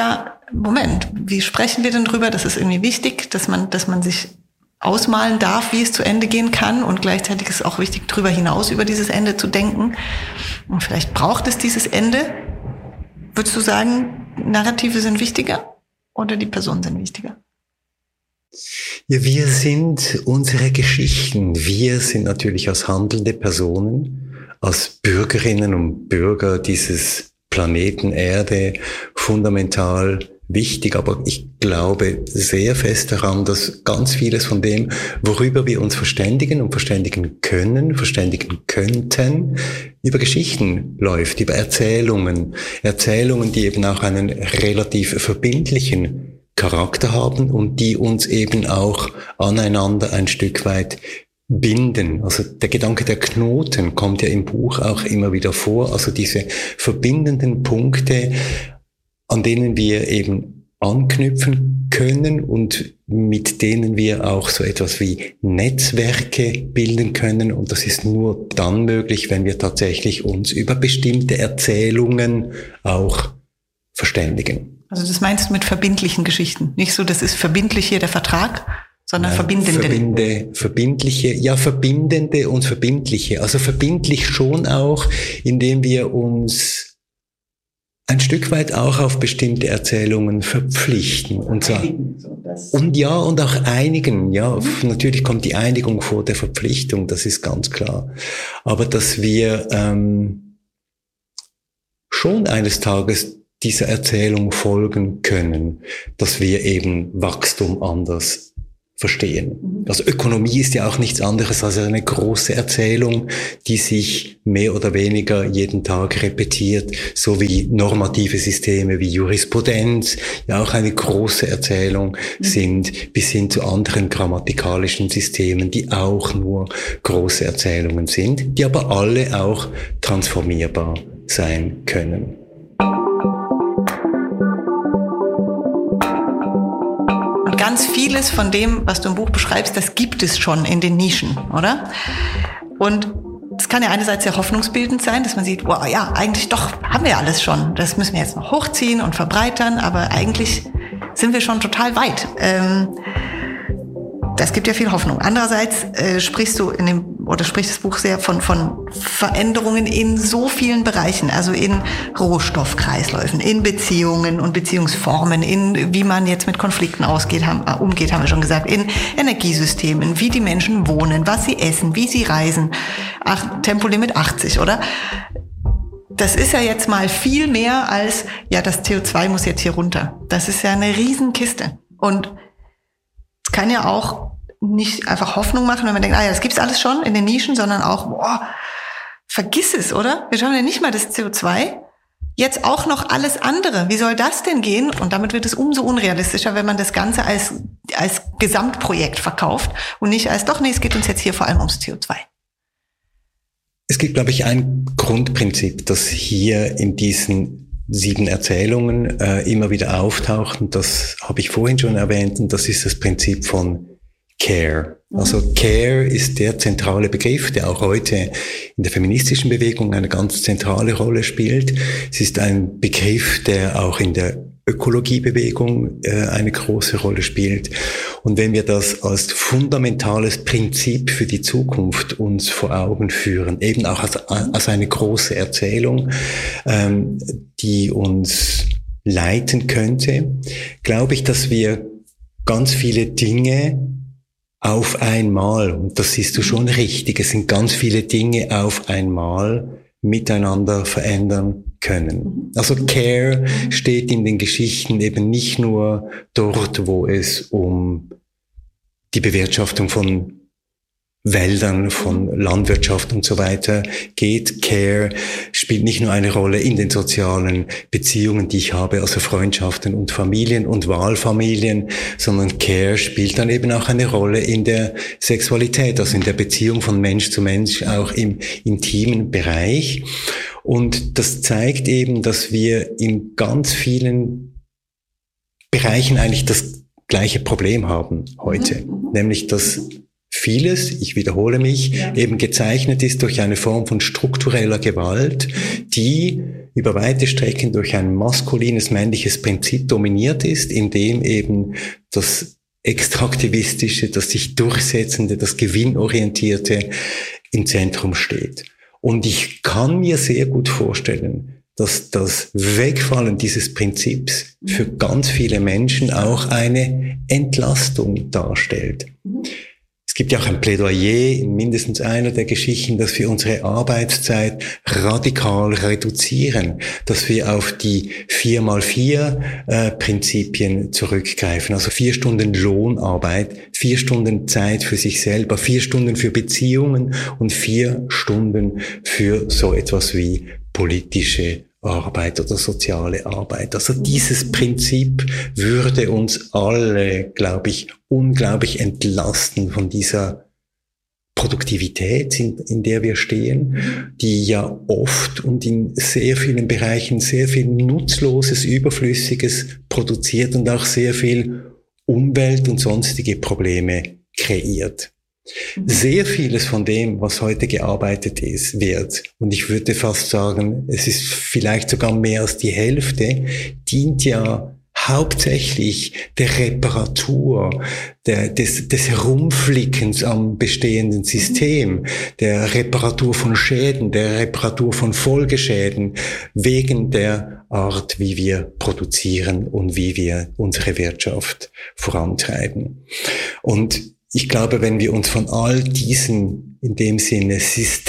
Moment, wie sprechen wir denn drüber? Das ist irgendwie wichtig, dass man sich ausmalen darf, wie es zu Ende gehen kann, und gleichzeitig ist es auch wichtig, drüber hinaus über dieses Ende zu denken. Und vielleicht braucht es dieses Ende. Würdest du sagen, Narrative sind wichtiger oder die Personen sind wichtiger? Ja, wir sind unsere Geschichten. Wir sind natürlich als handelnde Personen, als Bürgerinnen und Bürger dieses Planeten Erde fundamental wichtig. Aber ich glaube sehr fest daran, dass ganz vieles von dem, worüber wir uns verständigen und verständigen können, verständigen könnten, über Geschichten läuft, über Erzählungen, die eben auch einen relativ verbindlichen Charakter haben und die uns eben auch aneinander ein Stück weit binden. Also der Gedanke der Knoten kommt ja im Buch auch immer wieder vor. Also diese verbindenden Punkte, an denen wir eben anknüpfen können und mit denen wir auch so etwas wie Netzwerke bilden können. Und das ist nur dann möglich, wenn wir tatsächlich uns über bestimmte Erzählungen auch verständigen. Also das meinst du mit verbindlichen Geschichten? Nicht so, das ist verbindlich hier der Vertrag, sondern verbindende. Verbindliche, ja, verbindende und verbindliche. Also verbindlich schon auch, indem wir uns ein Stück weit auch auf bestimmte Erzählungen verpflichten. Und auch einigen. Ja, natürlich kommt die Einigung vor der Verpflichtung, das ist ganz klar. Aber dass wir schon eines Tages dieser Erzählung folgen können, dass wir eben Wachstum anders verstehen. Also Ökonomie ist ja auch nichts anderes als eine große Erzählung, die sich mehr oder weniger jeden Tag repetiert, so wie normative Systeme wie Jurisprudenz ja auch eine große Erzählung sind, bis hin zu anderen grammatikalischen Systemen, die auch nur große Erzählungen sind, die aber alle auch transformierbar sein können. Ganz vieles von dem, was du im Buch beschreibst, das gibt es schon in den Nischen, oder? Und es kann ja einerseits sehr hoffnungsbildend sein, dass man sieht, wow, ja, eigentlich doch haben wir alles schon. Das müssen wir jetzt noch hochziehen und verbreitern, aber eigentlich sind wir schon total weit. Das gibt ja viel Hoffnung. Andererseits spricht das Buch sehr von Veränderungen in so vielen Bereichen, also in Rohstoffkreisläufen, in Beziehungen und Beziehungsformen, in wie man jetzt mit Konflikten umgeht, haben wir schon gesagt, in Energiesystemen, wie die Menschen wohnen, was sie essen, wie sie reisen. Tempolimit 80, oder? Das ist ja jetzt mal viel mehr als, ja, das CO2 muss jetzt hier runter. Das ist ja eine Riesenkiste. Und es kann ja auch nicht einfach Hoffnung machen, wenn man denkt, das gibt's alles schon in den Nischen, sondern auch, vergiss es, oder? Wir schauen ja nicht mal das CO2, jetzt auch noch alles andere. Wie soll das denn gehen? Und damit wird es umso unrealistischer, wenn man das Ganze als Gesamtprojekt verkauft und nicht als, es geht uns jetzt hier vor allem ums CO2. Es gibt, glaube ich, ein Grundprinzip, das hier in diesen 7 Erzählungen immer wieder auftaucht. Und das habe ich vorhin schon erwähnt. Und das ist das Prinzip von Care. Also Care ist der zentrale Begriff, der auch heute in der feministischen Bewegung eine ganz zentrale Rolle spielt. Es ist ein Begriff, der auch in der Ökologiebewegung eine große Rolle spielt. Und wenn wir das als fundamentales Prinzip für die Zukunft uns vor Augen führen, eben auch als eine große Erzählung, die uns leiten könnte, glaube ich, dass wir ganz viele Dinge auf einmal, und das siehst du schon richtig, es sind ganz viele Dinge auf einmal miteinander verändern können. Also Care steht in den Geschichten eben nicht nur dort, wo es um die Bewirtschaftung von Wäldern, von Landwirtschaft und so weiter geht. Care spielt nicht nur eine Rolle in den sozialen Beziehungen, die ich habe, also Freundschaften und Familien und Wahlfamilien, sondern Care spielt dann eben auch eine Rolle in der Sexualität, also in der Beziehung von Mensch zu Mensch, auch im intimen Bereich. Und das zeigt eben, dass wir in ganz vielen Bereichen eigentlich das gleiche Problem haben heute, nämlich dass vieles, ich wiederhole mich, eben gezeichnet ist durch eine Form von struktureller Gewalt, die über weite Strecken durch ein maskulines, männliches Prinzip dominiert ist, in dem eben das Extraktivistische, das sich Durchsetzende, das Gewinnorientierte im Zentrum steht. Und ich kann mir sehr gut vorstellen, dass das Wegfallen dieses Prinzips für ganz viele Menschen auch eine Entlastung darstellt. Es gibt ja auch ein Plädoyer in mindestens einer der Geschichten, dass wir unsere Arbeitszeit radikal reduzieren, dass wir auf die 4x4 Prinzipien zurückgreifen, also 4 Stunden Lohnarbeit, 4 Stunden Zeit für sich selber, 4 Stunden für Beziehungen und 4 Stunden für so etwas wie politische Arbeit oder soziale Arbeit. Also dieses Prinzip würde uns alle, glaube ich, unglaublich entlasten von dieser Produktivität, in der wir stehen, die ja oft und in sehr vielen Bereichen sehr viel Nutzloses, Überflüssiges produziert und auch sehr viel Umwelt- und sonstige Probleme kreiert. Sehr vieles von dem, was heute gearbeitet wird, und ich würde fast sagen, es ist vielleicht sogar mehr als die Hälfte, dient ja hauptsächlich der Reparatur, des Herumflickens am bestehenden System, der Reparatur von Schäden, der Reparatur von Folgeschäden, wegen der Art, wie wir produzieren und wie wir unsere Wirtschaft vorantreiben. Und ich glaube, wenn wir uns von all diesen, in dem Sinne,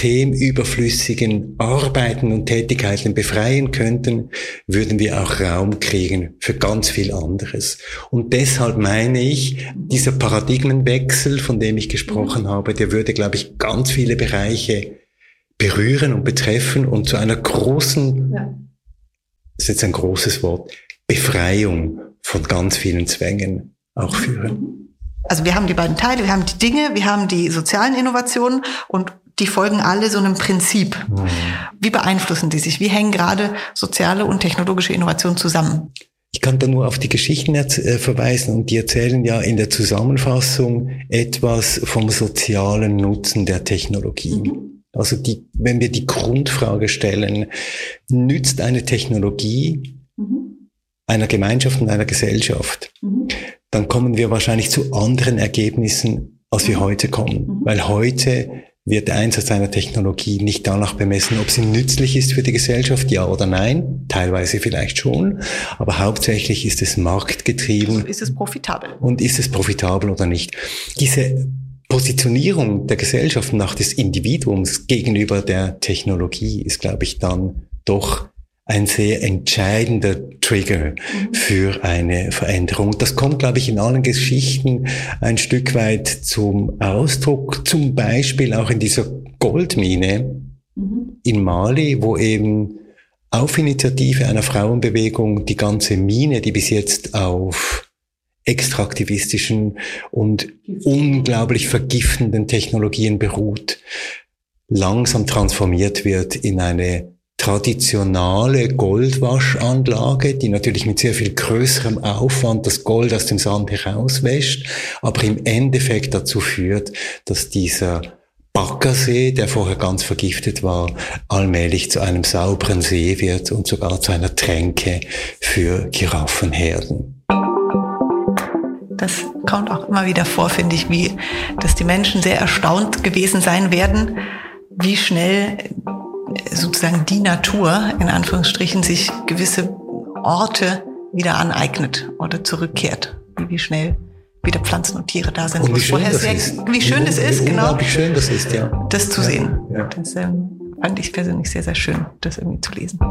systemüberflüssigen Arbeiten und Tätigkeiten befreien könnten, würden wir auch Raum kriegen für ganz viel anderes. Und deshalb meine ich, dieser Paradigmenwechsel, von dem ich gesprochen habe, der würde, glaube ich, ganz viele Bereiche berühren und betreffen und zu einer großen, das ist jetzt ein großes Wort, Befreiung von ganz vielen Zwängen auch führen. Also wir haben die beiden Teile, wir haben die Dinge, wir haben die sozialen Innovationen und die folgen alle so einem Prinzip. Wie beeinflussen die sich? Wie hängen gerade soziale und technologische Innovationen zusammen? Ich kann da nur auf die Geschichten verweisen und die erzählen ja in der Zusammenfassung etwas vom sozialen Nutzen der Technologie. Also wenn wir die Grundfrage stellen, nützt eine Technologie einer Gemeinschaft und einer Gesellschaft, dann kommen wir wahrscheinlich zu anderen Ergebnissen, als wir heute kommen. Weil heute wird der Einsatz einer Technologie nicht danach bemessen, ob sie nützlich ist für die Gesellschaft, ja oder nein. Teilweise vielleicht schon, aber hauptsächlich ist es marktgetrieben. Also ist es profitabel? Und ist es profitabel oder nicht? Diese Positionierung der Gesellschaft nach des Individuums gegenüber der Technologie ist, glaube ich, dann doch ein sehr entscheidender Trigger für eine Veränderung. Das kommt, glaube ich, in allen Geschichten ein Stück weit zum Ausdruck, zum Beispiel auch in dieser Goldmine in Mali, wo eben auf Initiative einer Frauenbewegung die ganze Mine, die bis jetzt auf extraktivistischen und unglaublich vergiftenden Technologien beruht, langsam transformiert wird in eine traditionale Goldwaschanlage, die natürlich mit sehr viel größerem Aufwand das Gold aus dem Sand herauswäscht, aber im Endeffekt dazu führt, dass dieser Baggersee, der vorher ganz vergiftet war, allmählich zu einem sauberen See wird und sogar zu einer Tränke für Giraffenherden. Das kommt auch immer wieder vor, finde ich, dass die Menschen sehr erstaunt gewesen sein werden, wie schnell sozusagen die Natur, in Anführungsstrichen, sich gewisse Orte wieder aneignet oder zurückkehrt. Wie schnell wieder Pflanzen und Tiere da sind. Und wie schön das ist. Wie schön das ist, genau. Wie schön das ist, ja. Das zu sehen. Ja. Das fand ich persönlich sehr, sehr schön, das irgendwie zu lesen.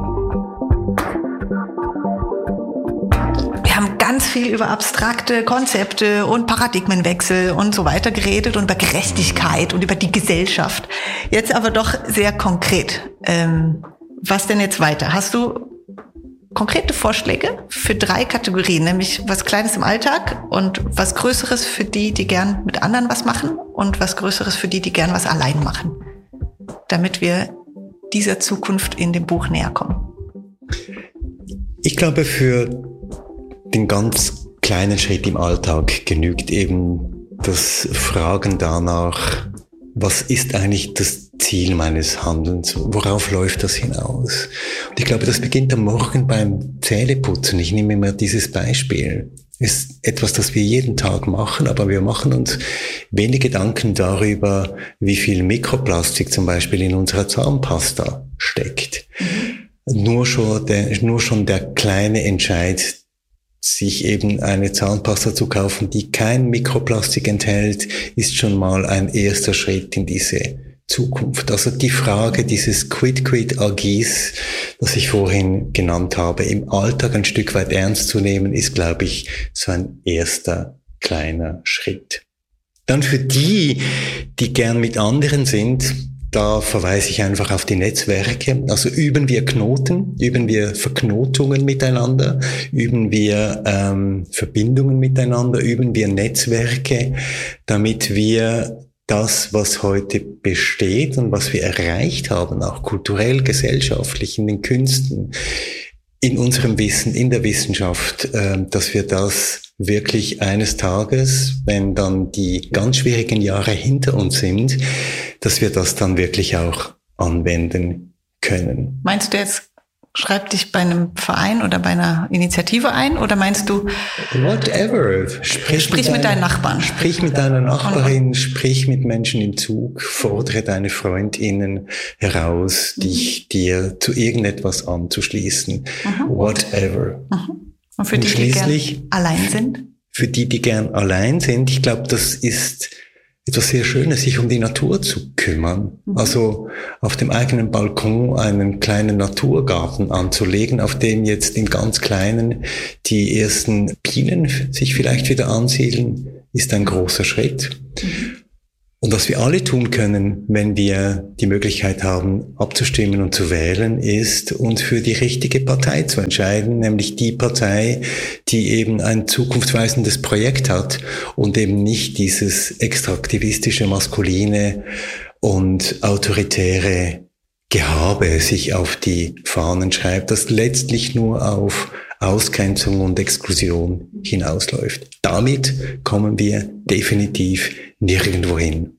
Wir haben ganz viel über abstrakte Konzepte und Paradigmenwechsel und so weiter geredet und über Gerechtigkeit und über die Gesellschaft. Jetzt aber doch sehr konkret. Was denn jetzt weiter? Hast du konkrete Vorschläge für 3 Kategorien, nämlich was Kleines im Alltag und was Größeres für die gern mit anderen was machen und was Größeres für die gern was allein machen, damit wir dieser Zukunft in dem Buch näher kommen? Ich glaube, für den ganz kleinen Schritt im Alltag genügt eben das Fragen danach, was ist eigentlich das Ziel meines Handelns? Worauf läuft das hinaus? Und ich glaube, das beginnt am Morgen beim Zähneputzen. Ich nehme immer dieses Beispiel. Ist etwas, das wir jeden Tag machen, aber wir machen uns wenig Gedanken darüber, wie viel Mikroplastik zum Beispiel in unserer Zahnpasta steckt. Nur schon der kleine Entscheid, sich eben eine Zahnpasta zu kaufen, die kein Mikroplastik enthält, ist schon mal ein erster Schritt in diese Zukunft. Also die Frage dieses Quid Agis, das ich vorhin genannt habe, im Alltag ein Stück weit ernst zu nehmen, ist, glaube ich, so ein erster kleiner Schritt. Dann für die gern mit anderen sind, da verweise ich einfach auf die Netzwerke. Also üben wir Knoten, üben wir Verknotungen miteinander, üben wir Verbindungen miteinander, üben wir Netzwerke, damit wir das, was heute besteht und was wir erreicht haben, auch kulturell, gesellschaftlich, in den Künsten, in unserem Wissen, in der Wissenschaft, dass wir das wirklich eines Tages, wenn dann die ganz schwierigen Jahre hinter uns sind, dass wir das dann wirklich auch anwenden können. Meinst du jetzt, schreib dich bei einem Verein oder bei einer Initiative ein, oder meinst du... Whatever. Sprich mit deinen Nachbarn. Sprich mit deiner Nachbarin, sprich mit Menschen im Zug, fordere deine FreundInnen heraus, dir zu irgendetwas anzuschließen. Whatever. Und für die gern allein sind? Für die gern allein sind, ich glaube, das ist etwas sehr Schönes, sich um die Natur zu kümmern. Also auf dem eigenen Balkon einen kleinen Naturgarten anzulegen, auf dem jetzt im ganz Kleinen die ersten Bienen sich vielleicht wieder ansiedeln, ist ein großer Schritt. Und was wir alle tun können, wenn wir die Möglichkeit haben, abzustimmen und zu wählen, ist, uns für die richtige Partei zu entscheiden, nämlich die Partei, die eben ein zukunftsweisendes Projekt hat und eben nicht dieses extraktivistische, maskuline und autoritäre Gehabe sich auf die Fahnen schreibt, das letztlich nur auf Ausgrenzung und Exklusion hinausläuft. Damit kommen wir definitiv nirgendwo hin.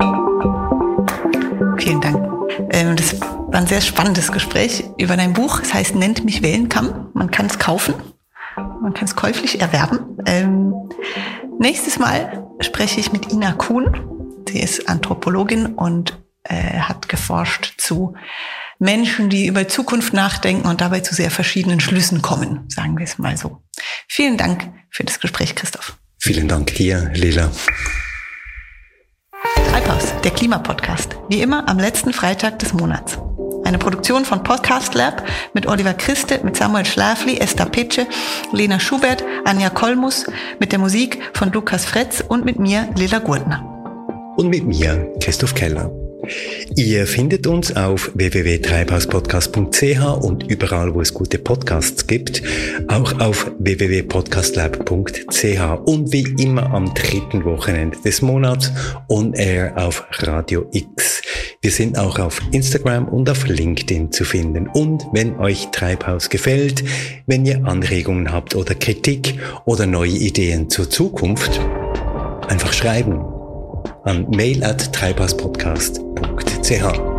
Vielen Dank. Das war ein sehr spannendes Gespräch über dein Buch. Es heißt Nennt mich Wellenkamm. Man kann es kaufen. Man kann es käuflich erwerben. Nächstes Mal spreche ich mit Ina Kuhn. Sie ist Anthropologin und hat geforscht zu Menschen, die über Zukunft nachdenken und dabei zu sehr verschiedenen Schlüssen kommen, sagen wir es mal so. Vielen Dank für das Gespräch, Christoph. Vielen Dank dir, Lila. Treibhaus, der Klimapodcast. Wie immer am letzten Freitag des Monats. Eine Produktion von Podcast Lab mit Oliver Christe, mit Samuel Schlafly, Esther Petsche, Lena Schubert, Anja Kolmus, mit der Musik von Lukas Fretz und mit mir, Lila Gurtner. Und mit mir, Christoph Keller. Ihr findet uns auf www.treibhauspodcast.ch und überall, wo es gute Podcasts gibt, auch auf www.podcastlab.ch und wie immer am 3. Wochenende des Monats on air auf Radio X. Wir sind auch auf Instagram und auf LinkedIn zu finden. Und wenn euch Treibhaus gefällt, wenn ihr Anregungen habt oder Kritik oder neue Ideen zur Zukunft, einfach schreiben an mail@treibhauspodcast.ch.